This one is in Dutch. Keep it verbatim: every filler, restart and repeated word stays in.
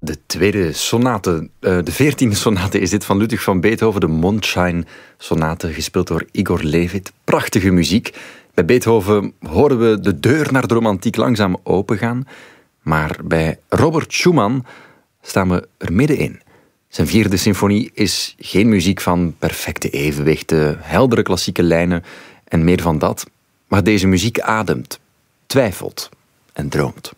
De tweede sonate, uh, de veertiende sonate is dit van Ludwig van Beethoven, de Mondschein-sonate, gespeeld door Igor Levit. Prachtige muziek. Bij Beethoven horen we de deur naar de romantiek langzaam opengaan, maar bij Robert Schumann staan we er middenin. Zijn vierde symfonie is geen muziek van perfecte evenwichten, heldere klassieke lijnen en meer van dat, maar deze muziek ademt, twijfelt en droomt.